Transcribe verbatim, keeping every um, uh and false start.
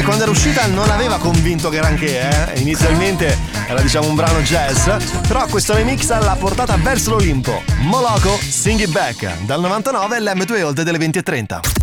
quando era uscita non aveva convinto granché, eh? Inizialmente era diciamo un brano jazz, però questo remix l'ha portata verso l'Olimpo. Moloko, Sing It Back, dal novantanove l'M due Old delle venti e trenta.